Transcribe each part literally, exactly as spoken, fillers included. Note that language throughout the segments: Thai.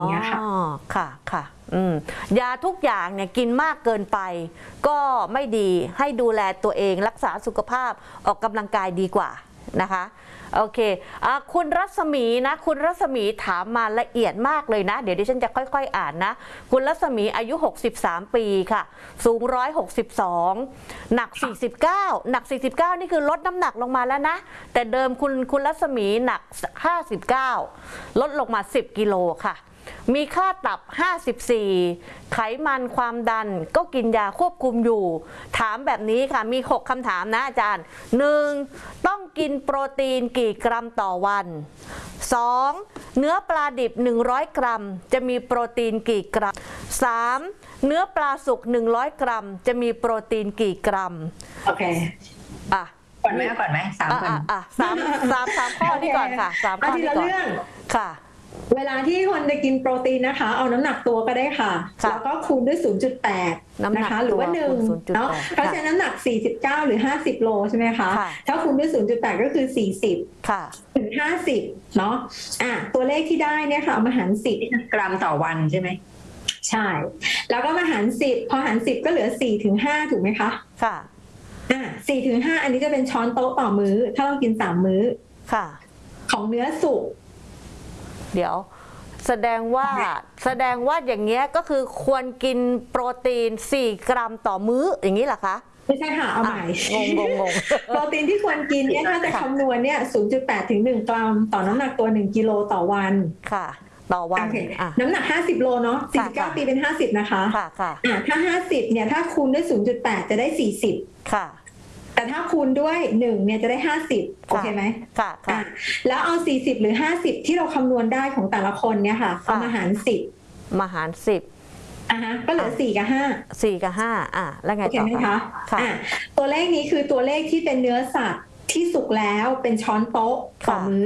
อย่างเงี้ยค่ะอ๋อค่ะค่ะอืมยาทุกอย่างเนี่ยกินมากเกินไปก็ไม่ดีให้ดูแลตัวเองรักษาสุขภาพออกกำลังกายดีกว่านะคะโอเคอ่ะคุณรัศมีนะคุณรัศมีถามมาละเอียดมากเลยนะเดี๋ยวดิฉันจะค่อยๆอ่านนะคุณรัศมีอายุหกสิบสามปีค่ะสูงหนึ่งร้อยหกสิบสองหนักสี่สิบเก้าหนักสี่สิบเก้านี่คือลดน้ำหนักลงมาแล้วนะแต่เดิมคุณคุณรัศมีหนักห้าสิบเก้าลดลงมาสิบกิโลค่ะมีค่าตับห้าสิบสี่ไขมันความดันก็กินยาควบคุมอยู่ถามแบบนี้ค่ะมีหกคำถามนะอาจารย์ หนึ่ง ต้องกินโปรตีนกี่กรัมต่อวัน สอง เนื้อปลาดิบหนึ่งร้อยกรัมจะมีโปรตีนกี่กรัม สาม เนื้อปลาสุกหนึ่งร้อยกรัมจะมีโปรตีนกี่กรัมโอเคอ่ะก่อนไหมก่อนไหมสามก่อนอ่ะสามสามสามข้อนี้ก่อนค่ะสามข้อนี้ก่อนค่ะเวลาที่คนจะกินโปรตีนนะคะเอาน้ำหนักตัวก็ได้ค่ะแล้วก็คูณด้วย ศูนย์จุดแปด นะคะหรือว่าหนึ่งเนาะเพราะฉะนั้นน้ำหนักสี่สิบเก้าหรือห้าสิบโลใช่ไหมคะถ้าคูณด้วย ศูนย์จุดแปด ก็คือสี่สิบค่ะถึงห้าสิบเนาะอ่ะตัวเลขที่ได้เนี่ยค่ะเอามาหารสิบกรัมต่อวันใช่ไหมใช่แล้วก็มาหารสิบพอหารสิบก็เหลือสี่ถึงห้าถูกไหมคะค่ะอ่ะสี่ถึงห้าอันนี้จะเป็นช้อนโต๊ะต่อมื้อถ้าเรากินสามมื้อค่ะของเนื้อสุกเดี๋ยวแสดงว่าแสดงว่าอย่างเงี้ยก็คือควรกินโปรตีนสี่กรัมต่อมื้ออย่างนี้เหรอคะไม่ใช่ค่ะเอาใหม่งงงงงโปรตีนที่ควรกินเนี่ยถ้าจะคำนวณเนี่ย ศูนย์จุดแปด ถึงหนึ่งกรัมต่อน้ำหนักตัวหนึ่งกิโลต่อวันค่ะต่อวันน้ำหนักห้าสิบโลเนาะสี่สิบเก้าตีเป็นห้าสิบนะคะค่ะค่ะอ่าถ้าห้าสิบเนี่ยถ้าคูณด้วย ศูนย์จุดแปด จะได้สี่สิบค่ะแต่ถ้าคูณด้วยหนึ่งเนี่ยจะได้ห้าสิบโอเคไหมค่ะค่ะแล้วเอาสี่สิบหรือห้าสิบที่เราคำนวณได้ของแต่ละคนเนี่ยค่ะเอามาหารสิบมาหารสิบอ่ะฮะก็เหลือสี่กับห้าสี่กับห้าอ่ะแล้วไงต่อโอเคไหมคะอ่ะตัวเลขนี้คือตัวเลขที่เป็นเนื้อสัตว์ที่สุกแล้วเป็นช้อนโต๊ะต่อมื้อ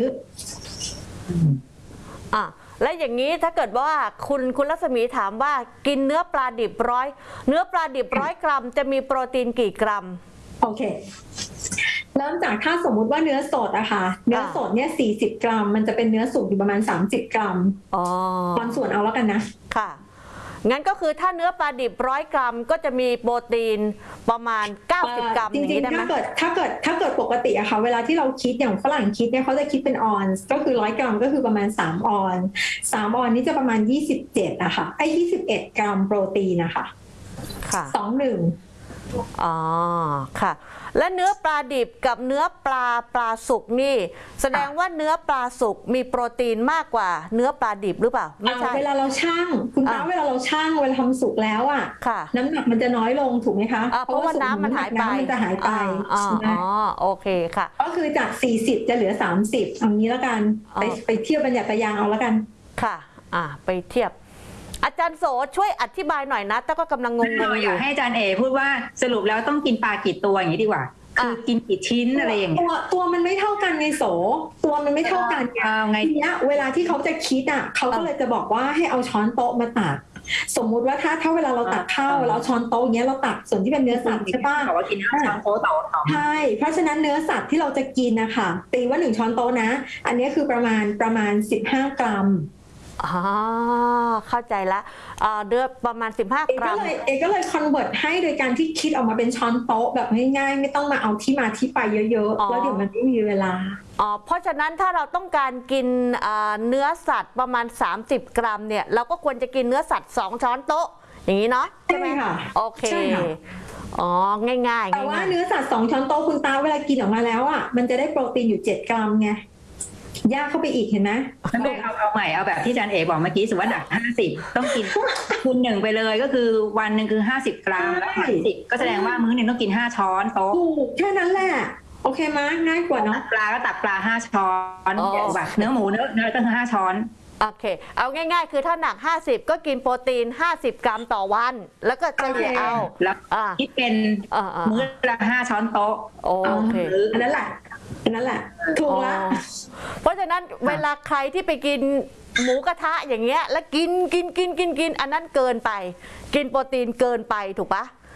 อ่ะแล้วอย่างนี้ถ้าเกิดว่าคุณคุณรัศมีถามว่ากินเนื้อปลาดิบร้อยเนื้อปลาดิบร้อยกรัมจะมีโปรตีนกี่กรัมโอเคเริ่มจากถ้าสมมุติว่าเนื้อสดอะค่ะเนื้อสดเนี่ยสี่สิบกรัมมันจะเป็นเนื้อสุกอยู่ประมาณสามสิบกรัมอ๋อตอนส่วนเอาแล้วกันนะค่ะงั้นก็คือถ้าเนื้อปลาดิบร้อยกรัมก็จะมีโปรตีนประมาณเก้าสิบกรัมจริงๆถ้าเกิดถ้าเกิดถ้าเกิดปกติอะค่ะเวลาที่เราคิดอย่างฝรั่งคิดเนี่ยเขาจะคิดเป็นออนซ์ก็คือร้อยกรัมก็คือประมาณสามออนซ์สามออนซ์นี่จะประมาณยี่สิบเจ็ดอะค่ะไอ้ยี่สิบเอ็ดกรัมโปรตีนนะคะค่ะสองหนึ่งอ๋อค่ะและเนื้อปลาดิบกับเนื้อปลาปลาสุกนี่แสดงว่าเนื้อปลาสุกมีโปรตีนมากกว่าเนื้อปลาดิบหรือเปล่าไม่ใช่เวลาเราชั่งคุณป้าเวลาเราชั่งเวลาทำสุกแล้วอ่ะน้ำหนักมันจะน้อยลงถูกไหมคะเพราะว่าน้ำมันหายไปมันจะหายไปอ๋อโอเคค่ะก็คือจากสี่สิบจะเหลือสามสิบเอางี้แล้วกันไปไปเทียบบัญญัติยางเอาแล้วกันค่ะอ่าไปเทียบอาจารย์โสช่วยอธิบายหน่อยนะแต่ก็กำลังงงๆอยู่ให้อาจารย์เอพูดว่าสรุปแล้วต้องกินปลากี่ตัวอย่างนี้ดีกว่าคือกินกี่ชิ้นอะไรอย่างเงี้ยตัวตัวมันไม่เท่ากันไงโสตัวมันไม่เท่ากันไงทีเนี้ยเวลาที่เขาจะคิดอ่ะเขาก็เลยจะบอกว่าให้เอาช้อนโต๊ะมาตักสมมุติว่าถ้าถ้าเวลาเราตักข้าวเราช้อนโต๊ะอย่างเงี้ยเราตักส่วนที่เป็นเนื้อสัตว์ใช่ป่ะบอกว่ากินห้าช้อนโต๊ะต่อใช่เพราะฉะนั้นเนื้อสัตว์ที่เราจะกินนะคะตีว่าหนึ่งช้อนโต๊ะนะอันนี้คือประมาณประมาณสิบห้ากรัมอ๋อเข้าใจละเดือประมาณสิบห้ากรัมเอเอก็เลยคอนเวิร์ตให้โดยการที่คิดออกมาเป็นช้อนโต๊ะแบบง่ายๆไม่ต้องมาเอาที่มาที่ไปเยอะๆแล้วเดี๋ยวมันไม่มีเวลาอ๋อเพราะฉะนั้นถ้าเราต้องการกินเนื้อสัตว์ประมาณสามสิบกรัมเนี่ยเราก็ควรจะกินเนื้อสัตว์สองช้อนโต๊ะอย่างนี้เนาะใช่ไหมคะโอเคอ๋อง่ายๆแต่ว่าเนื้อสัตว์สองช้อนโต๊ะคุณตาเวลากินออกมาแล้วอ่ะมันจะได้โปรตีนอยู่เจ็ดกรัมไงยากเข้าไปอีกเห็นไหมไม่เอาเอาใหม่เอาแบบที่อาจารย์เอกบอกเมื่อกี้สมมติว่าดักห้าสิบต้องกินคูณหนึ่งไปเลยก็คือวันหนึ่งคือห้าสิบกรัมแล้วหารสิบก็แสดงว่ามื้อหนึ่งต้องกินห้าช้อนโต๊ะแค่นั้นแหละโอเคมั้ยง่ายกว่าเนาะปลาก็ตักปลาห้าช้อนแบบเนื้อหมูเนื้อเนื้อก็คือห้าช้อนโอเคเอาง่ายๆคือถ้าหนักห้าสิบก็กินโปรตีนห้าสิบกรัมต่อวันแล้วก็เฉลี่ยเอาแล้วคิดเป็นมื้อละห้าช้อนโต๊ะโอเคอันนั้นแหละนั่นแหละถูกแล้วเพราะฉะนั้นเวลาใครที่ไปกินหมูกระทะอย่างเงี้ยแล้วกินกินกินกินกินอันนั้นเกินไปกินโปรตีนเกินไปถูกปะ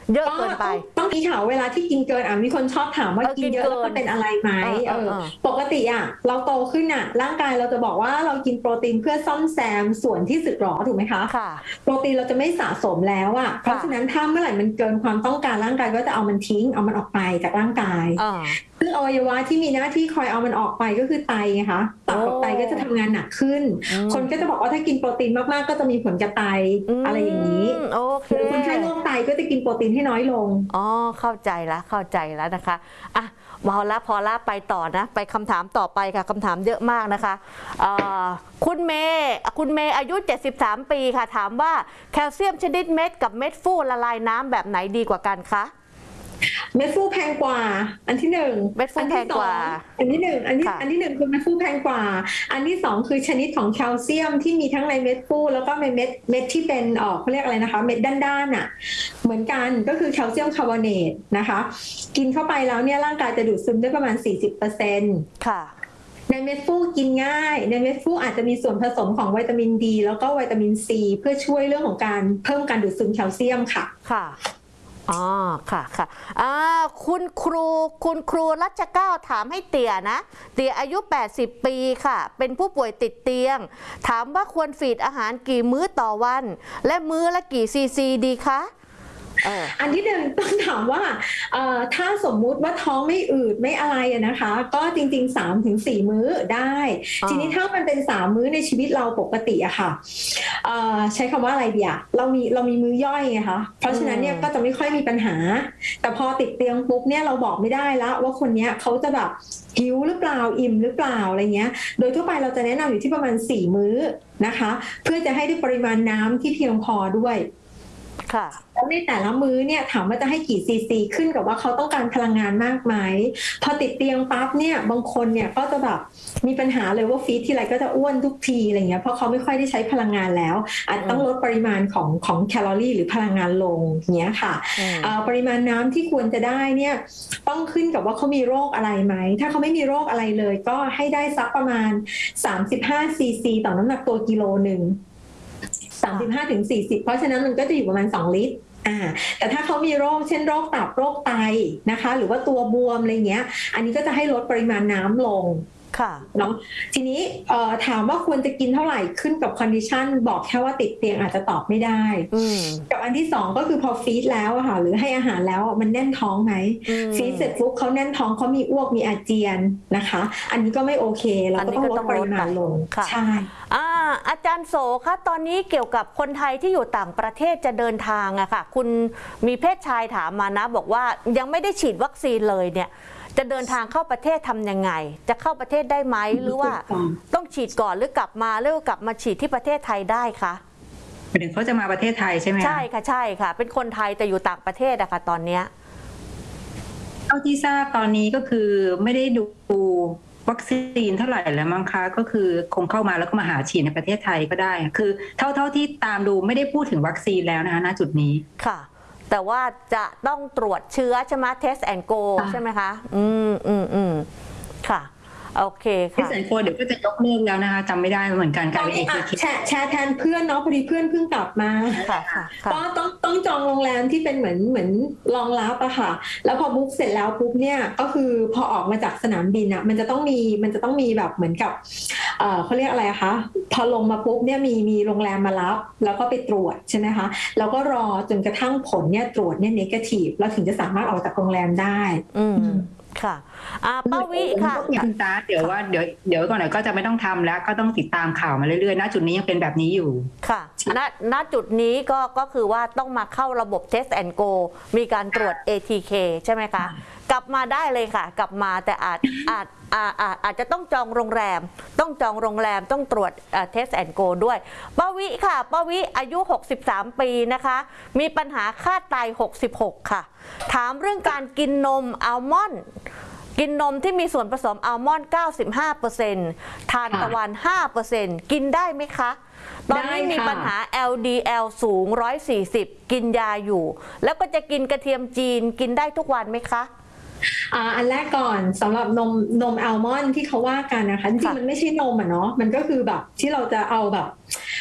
เยอะเกินไปต้องมีข่าวเวลาที่กินเกินอ่ะมีคนชอบถามว่ากินเยอะแล้วมันเป็นอะไรไหมเออปกติอ่ะเราโตขึ้นอ่ะร่างกายเราจะบอกว่าเรากินโปรตีนเพื่อซ่อมแซมส่วนที่สึกหรอถูกไหมคะค่ะโปรตีนเราจะไม่สะสมแล้วอ่ะเพราะฉะนั้นถ้าเมื่อไหร่มันเกินความต้องการร่างกายก็จะเอามันทิ้งเอามันออกไปจากร่างกายซึ่งอวัยวะที่มีหน้าที่คอยเอามันออกไปก็คือไตไงคะตับกับไตก็จะทำงานหนักขึ้นคนก็จะบอกว่าถ้ากินโปรตีนมากๆก็จะมีผลกับไตอะไรอย่างนี้โอเคคนไข้โรคไตก็จะกินโปรตีนให้น้อยลงอ๋อเข้าใจแล้วเข้าใจแล้วนะคะอ่ะพอละพอละไปต่อนะไปคำถามต่อไปค่ะคำถามเยอะมากนะคะคุณเมย์คุณเมย์อายุเจ็ดสิบสามปีค่ะถามว่าแคลเซียมชนิดเม็ดกับเม็ดฟูละลายน้ำแบบไหนดีกว่ากันคะเม็ดฟูแพงกว่าอันที่หนึ่งเม็ดฟูแพงกว่าอันที่หนึ่งอันที่อันที่หนึ่งคือเม็ดฟูแพงกว่าอันที่สองคือชนิดของแคลเซียมที่มีทั้งในเม็ดฟูแล้วก็ในเม็ดเม็ดที่เป็นออกเขาเรียกอะไรนะคะเม็ดด้านๆอ่ะเหมือนกันก็คือแคลเซียมคาร์บอเนตนะคะกินเข้าไปแล้วเนี่ยร่างกายจะดูดซึมได้ประมาณ สี่สิบเปอร์เซ็นต์ ค่ะในเม็ดฟูกินง่ายในเม็ดฟูอาจจะมีส่วนผสมของวิตามินดีแล้วก็วิตามินซีเพื่อช่วยเรื่องของการเพิ่มการดูดซึมแคลเซียมค่ะค่ะอ๋อค่ะค่ะอ่าคุณครูคุณครูรัชเก้าถามให้เตี่ยนะเตี่ยอายุแปดสิบปีค่ะเป็นผู้ป่วยติดเตียงถามว่าควรฟีดอาหารกี่มื้อต่อวันและมื้อละกี่ซีซีดีคะอันที่หนึ่งต้องถามว่าถ้าสมมุติว่าท้องไม่อืดไม่อะไรนะคะก็จริงๆ สามถึงสี่ มื้อได้ทีนี้ถ้ามันเป็นสามมื้อในชีวิตเราปกติอะค่ะใช้คำว่าอะไรดีอะเรามีเรามีมื้อย่อยไงคะเพราะฉะนั้นเนี่ยก็จะไม่ค่อยมีปัญหาแต่พอติดเตียงปุ๊บเนี่ยเราบอกไม่ได้แล้วว่าคนนี้เขาจะแบบหิวหรือเปล่าอิ่มหรือเปล่าอะไรเงี้ยโดยทั่วไปเราจะแนะนำอยู่ที่ประมาณสี่มื้อนะคะเพื่อจะให้ได้ปริมาณน้ำที่เพียงพอด้วยแล้วในแต่ละมื้อเนี่ยถามว่าจะให้กี่ซีซีขึ้นกับว่าเขาต้องการพลังงานมากไหมพอติดเตียงปั๊บเนี่ยบางคนเนี่ยก็จะแบบมีปัญหาเลยว่าฟีดทีไรก็จะอ้วนทุกทีอะไรเงี้ยเพราะเขาไม่ค่อยได้ใช้พลังงานแล้วอาจต้องลดปริมาณของของแคลอรี่หรือพลังงานลงเงี้ยค่ะปริมาณน้ำที่ควรจะได้เนี่ยต้องขึ้นกับว่าเขามีโรคอะไรไหมถ้าเขาไม่มีโรคอะไรเลยก็ให้ได้สักประมาณสามสิบห้าซีซีต่อน้ำหนักตัวกิโลหนึ่งสามสิบห้าถึงสี่สิบเพราะฉะนั้นมันก็จะอยู่ประมาณสองลิตรอ่าแต่ถ้าเขามีโรคเช่นโรคตับโรคไตนะคะหรือว่าตัวบวมอะไรเงี้ยอันนี้ก็จะให้ลดปริมาณน้ำลงค่ะเนาะทีนี้ถามว่าควรจะกินเท่าไหร่ขึ้นกับคอนดิชันบอกแค่ว่าติดเตียงอาจจะตอบไม่ได้กับอันที่สองก็คือพอฟีดแล้วค่ะหรือให้อาหารแล้วมันแน่นท้องไหมฟีดเสร็จปุ๊บเขาแน่นท้องเขามีอ้วกมีอาเจียนนะคะอันนี้ก็ไม่โอเคเราก็ต้องลดปริมาณลงใช่อ่าอาจารย์โสคะตอนนี้เกี่ยวกับคนไทยที่อยู่ต่างประเทศจะเดินทางอะค่ะคุณมีเพศชายถามมานะบอกว่ายังไม่ได้ฉีดวัคซีนเลยเนี่ยจะเดินทางเข้าประเทศทำยังไงจะเข้าประเทศได้ไหมหรือว่าต้องฉีดก่อนหรือกลับมาหรือกลับมาฉีดที่ประเทศไทยได้คะหมายถึงเขาจะมาประเทศไทยใช่ไหมใช่ค่ะใช่ค่ะเป็นคนไทยแต่อยู่ต่างประเทศอะค่ะตอนเนี้ยเท่าที่ทราบตอนนี้ก็คือไม่ได้ดูวัคซีนเท่าไหร่แล้วมั้งคะก็คือคงเข้ามาแล้วก็มาหาฉีดในประเทศไทยก็ได้คือเท่าเท่าที่ตามดูไม่ได้พูดถึงวัคซีนแล้วนะคะณจุดนี้ค่ะแต่ว่าจะต้องตรวจเชื้อใช่ไหม test and go ใช่ไหมคะอืมอืมอืมค่ะโอเคค่ะ test and go เดี๋ยวก็จะยกเลิกแล้วนะคะจำไม่ได้เหมือนกันการเอทีแชร์แชร์แทนเพื่อนเนาะพอดีเพื่อนเพิ่งกลับมาก็ต้องต้องจองโรงแรมที่เป็นเหมือนเหมือนรองรับอะค่ะแล้วพอบุ๊กเสร็จแล้วปุ๊บเนี่ยก็คือพอออกมาจากสนามบินอะมันจะต้องมีมันจะต้องมีแบบเหมือนกับเอ่อเขาเรียกอะไรคะพอลงมาปุ๊บเนี่ยมีมีโรงแรมมารับแล้วก็ไปตรวจใช่ไหมคะแล้วก็รอจนกระทั่งผลเนี่ยตรวจเนี่ยเนกาทีฟแล้วถึงจะสามารถออกจากโรงแรมได้อืมค่ะอ่าป้าวิค่ะคุณตาเดี๋ยวว่าเดี๋ยวเดี๋ยวก่อนหน่อยก็จะไม่ต้องทำแล้วก็ต้องติดตามข่าวมาเรื่อยๆณจุดนี้ยังเป็นแบบนี้อยู่ค่ะณณจุดนี้ก็ก็คือว่าต้องมาเข้าระบบ Test and Go มีการตรวจ เอ ที เค ใช่ไหมคะกลับมาได้เลยค่ะกลับมาแต่อาจอาจอาจอาจอาจจะต้องจองโรงแรมต้องจองโรงแรมต้องตรวจ Test and Go ด้วยป้าวิค่ะป้าวิอายุหกสิบสามปีนะคะมีปัญหาค่าไตหกสิบหกค่ะถามเรื่องการกินนมอัลมอนด์กินนมที่มีส่วนผสมอัลมอนด์ เก้าสิบห้าเปอร์เซ็นต์ ทานตะวัน ห้าเปอร์เซ็นต์ กินได้ไหมคะตอนนี้มีปัญหา แอล ดี แอล สูงหนึ่งร้อยสี่สิบกินยาอยู่แล้วก็จะกินกระเทียมจีนกินได้ทุกวันไหมคะอ่าอันแรกก่อนสำหรับนมนมอัลมอนด์ที่เขาว่ากันนะคะจริงๆมันไม่ใช่นมอ่ะเนาะมันก็คือแบบที่เราจะเอาแบบ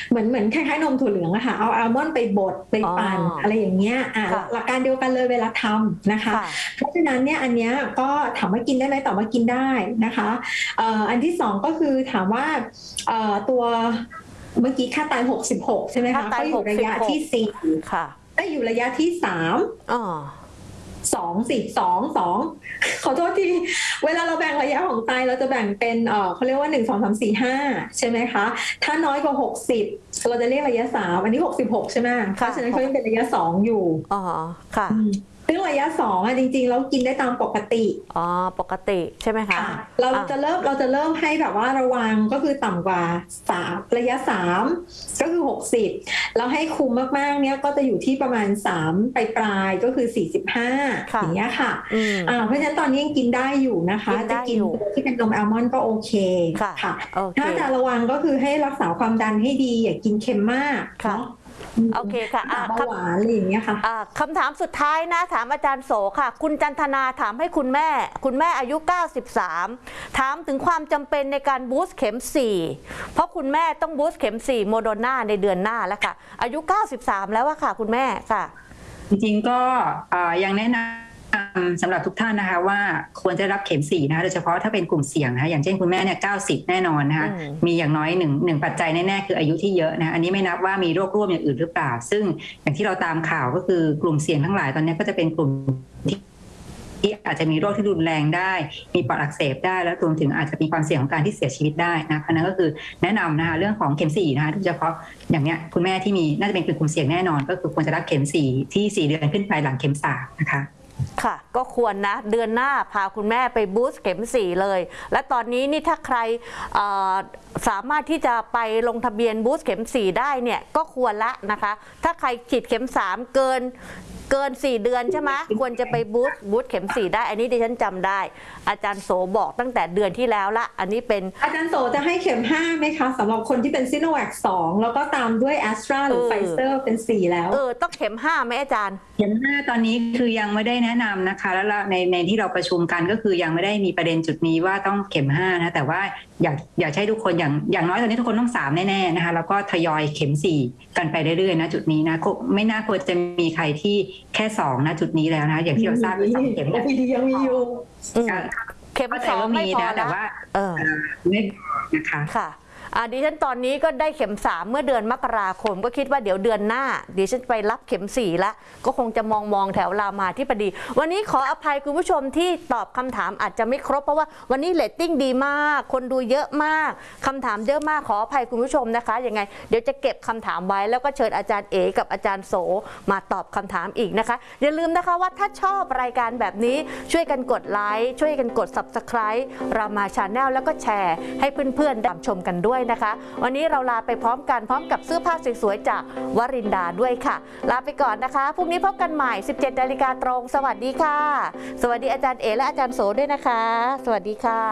เหมือนเหมือนคล้ายๆนมถั่วเหลืองอะค่ะเอาอัลมอนด์ไปบดไปปั่นอ๋อออะไรอย่างเงี้ยอ่ะค่ะหลักการเดียวกันเลยเวลาทำนะคะค่ะเพราะฉะนั้นเนี่ยอันเนี้ยก็ถามว่ากินได้ไหมตอบว่ากินได้นะคะเอ่ออันที่สองก็คือถามว่าเอ่อตัวเมื่อกี้ค่าตายหกสิบหกใช่ไหมค่าคะตายก็อยู่ระยะหกสิบหกที่สี่ค่ะได้อยู่ระยะที่สามอ๋อสองสิสองสองขอโทษทีเวลาเราแบ่งระยะของไตเราจะแบ่งเป็นเอ่อเขาเรียกว่าหนึ่งสองสามสี่ห้าใช่ไหมคะถ้าน้อยกว่าหกสิบเราจะเรียกระยะสามอันนี้หกสิบหกใช่ไหมเพราะฉะนั้นเขายังเป็นระยะสองอยู่อ๋อ ค่ะอืมซึ่งระยะสองอ่ะจริงๆเรากินได้ตามปกติอ๋อ ปกติใช่ไหมคะค่ะเราจะเริ่มเราจะเริ่มให้แบบว่าระวังก็คือต่ำกว่าสามระยะสามก็คือหกสิบแล้วให้คุมมากๆเนี้ยก็จะอยู่ที่ประมาณสามปลายปลายๆก็คือสี่สิบห้าค่ะอย่างเงี้ยค่ะอืมอ่าเพราะฉะนั้นตอนนี้ยังกินได้อยู่นะคะกินได้จะกินอยู่ตัวที่เป็นนมอัลมอนด์ก็โอเคค่ะค่ะโอเคถ้าจะระวังก็คือให้รักษาความดันให้ดีอย่ากินเค็มมากค่ะเนาะโอเคค่ะรัอ่ะกษาเบาหวานอะไรอย่างเงี้ยค่ะอ่าคำถามสุดท้ายนะถามอาจารย์โสค่ะ คุณจันทนาถามให้คุณแม่ คุณแม่อายุ เก้าสิบสาม ถามถึงความจำเป็นในการบูสต์เข็ม สี่ เพราะคุณแม่ต้องบูสต์เข็ม สี่โมโดนาในเดือนหน้าแล้วค่ะ อายุ เก้าสิบสาม แล้วอะค่ะ คุณแม่ค่ะจริงๆก็เอ่อยังแนะนำสำหรับทุกท่านนะคะว่าควรจะรับเข็มสี่นะคะโดยเฉพาะถ้าเป็นกลุ่มเสี่ยงนะคะอย่างเช่นคุณแม่เนี่ยเก้าสิบแน่นอนนะคะอืมมีอย่างน้อยหนึ่งหนึ่งปัจจัยแน่ๆคืออายุที่เยอะนะอันนี้ไม่นับว่ามีโรคร่วมอย่างอื่นหรือเปล่า ซึ่งอย่างที่เราตามข่าวก็คือกลุ่มเสี่ยงทั้งหลายตอนนี้ก็จะเป็นกลุ่มที่ที่อาจจะมีโรคที่รุนแรงได้ มีปอดอักเสบได้แล้วรวมถึงอาจจะมีความเสี่ยงของการที่เสียชีวิตได้นะเพราะนั้นก็คือแนะนำนะคะเรื่องของเข็มสี่นะคะโดยเฉพาะอย่างเนี้ยคุณแม่ที่มีน่าจะเป็นกลุ่มเสี่ยงแน่นอน ก็คือควรจะรับเข็มสี่ที่สี่เดือนขึ้นไปหลังเข็มสามนะคะค่ะก็ควรนะเดือนหน้าพาคุณแม่ไปบูสต์เข็มสี่เลย และตอนนี้นี่ถ้าใครเอ่อสามารถที่จะไปลงทะเบียนบูสต์เข็มสี่ได้เนี่ยก็ควรละนะคะ ถ้าใครฉีดเข็มสามเกินเกินสี่เดือนใช่ไหมควรจะไปบูสต์บูสต์เข็มสี่ได้อันนี้ดิฉันจำได้ อาจารย์โสบอกตั้งแต่เดือนที่แล้วละอันนี้เป็นอาจารย์โสจะให้เข็มห้าไหมคะสำหรับคนที่เป็นซิโนแวคสองแล้วก็ตามด้วยแอสตราหรือเออไฟเซอร์เป็นสี่แล้วเออต้องเข็มห้าไหมอาจารย์เข็มห้าตอนนี้คือยังไม่ได้แนะนำนะคะแล้วในในที่เราประชุมกันก็คือยังไม่ได้มีประเด็นจุดนี้ว่าต้องเข็มห้านะแต่ว่าอยากอยากให้ทุกคนอย่างอย่างน้อยตอนนี้ทุกคนต้องสามแน่ๆนะคะแล้วก็ทยอยเข็มสี่กันไปเรื่อยๆนะจุดนี้นะไม่น่าควรจะมีใครที่แค่สองนะจุดนี้แล้วนะอย่างที่เราทราบคือสองเข็มโอพีดียังมีอยู่อืม เข็มสองไม่พอนะแต่ละว่าเออไม่นะคะค่ะอ่าดิฉันตอนนี้ก็ได้เข็มสามเมื่อเดือนมกราคมก็คิดว่าเดี๋ยวเดือนหน้าดิฉันไปรับเข็มสี่ละก็คงจะมองมองแถวรามาธิบดี วันนี้ขออภัยคุณผู้ชมที่ตอบคำถามอาจจะไม่ครบเพราะว่าวันนี้เรตติ้งดีมากคนดูเยอะมากคำถามเยอะมากขออภัยคุณผู้ชมนะคะยังไงเดี๋ยวจะเก็บคำถามไว้แล้วก็เชิญอาจารย์เอกับอาจารย์โสมาตอบคำถามอีกนะคะอย่าลืมนะคะว่าถ้าชอบรายการแบบนี้ช่วยกันกดไลค์ช่วยกันกด ซับสไครบ์ รามาชาแนลแล้วก็แชร์ให้เพื่อนๆได้ชมกันด้วยนะคะวันนี้เราลาไปพร้อมกันพร้อมกับเสื้อผ้าสวยๆจากวรินดาด้วยค่ะลาไปก่อนนะคะพรุ่งนี้พบกันใหม่ สิบเจ็ดนาฬิกาตรงสวัสดีค่ะสวัสดีอาจารย์เอและอาจารย์โสด้วยนะคะสวัสดีค่ะ